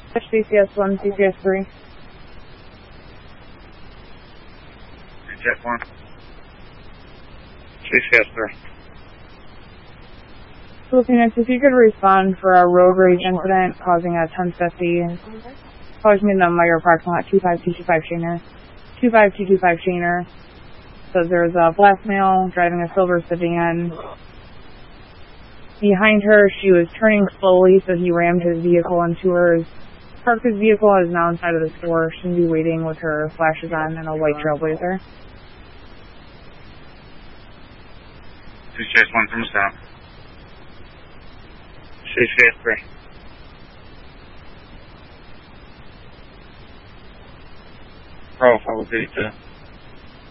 CCS 1, CCS 3. CCS 1. CCS 3. Phoenix, if you could respond for a road rage incident causing a 1050, causing the Meyer parking lot 25225 Shaner. 25225 Shaner. So there's a black male driving a silver sedan. Behind her, she was turning slowly, so he rammed his vehicle into her. Parked his vehicle, is now inside of the store. Shouldn't be waiting with her flashes on and a white Trailblazer. CCS 1 from the south. CCS 3. Bravo 452.